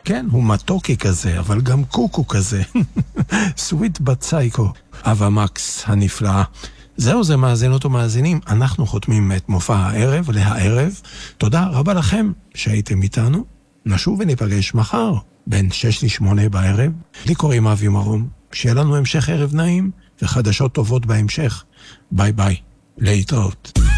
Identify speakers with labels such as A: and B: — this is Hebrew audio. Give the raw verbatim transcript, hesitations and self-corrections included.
A: כן, הוא מתוקי כזה, אבל גם קוקו כזה. סוויט בצייקו. אבא מקס הנפלאה. זהו זה מאזינות ומאזינים, אנחנו חותמים את מופע הערב להערב. תודה רבה לכם שהייתם איתנו. נשוב וניפגש מחר, בין שש לשמונה בערב. לי קוראים אבי מרום. שיהיה לנו המשך ערב נעים וחדשות טובות בהמשך. ביי ביי. להתראות.